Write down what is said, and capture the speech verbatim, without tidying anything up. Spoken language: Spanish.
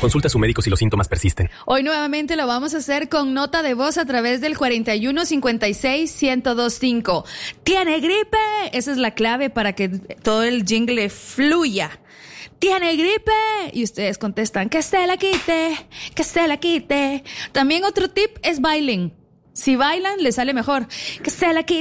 Consulte a su médico si los síntomas persisten. Hoy nuevamente lo vamos a hacer con nota de voz a través del cuarenta y uno cincuenta y seis ciento veinticinco. ¿Tiene gripe? Esa es la clave para que todo el jingle fluya. ¿Tiene gripe? Y ustedes contestan, que se la quite, que se la quite. También otro tip es bailen. Si bailan, les sale mejor. Que se la quite.